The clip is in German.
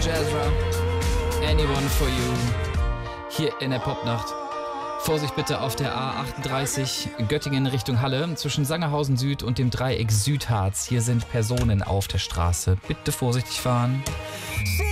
George Ezra, Anyone for You, hier in der Popnacht. Vorsicht bitte auf der A38 Göttingen Richtung Halle zwischen Sangerhausen Süd und dem Dreieck Südharz. Hier sind Personen auf der Straße. Bitte vorsichtig fahren.